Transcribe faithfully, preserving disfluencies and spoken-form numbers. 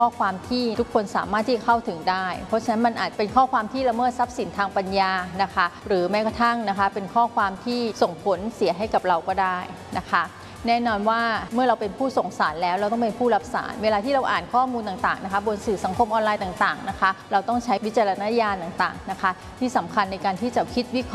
ข้อความที่ทุกคนสามารถที่เข้าถึงได้เพราะฉะนั้นมันอาจเป็นข้อความที่ละเมิดทรัพย์สินทางปัญญานะคะหรือแม้กระทั่งนะคะเป็นข้อความที่ส่งผลเสียให้กับเราก็ได้นะคะแน่นอนว่าเมื่อเราเป็นผู้ส่งสารแล้วเราต้องเป็นผู้รับสารเวลาที่เราอ่านข้อมูลต่างๆนะคะบนสื่อสังคมออนไลน์ต่างๆนะคะเราต้องใช้วิจารณญาณต่างๆนะคะที่สำคัญในการที่จะคิดวิเคราะห์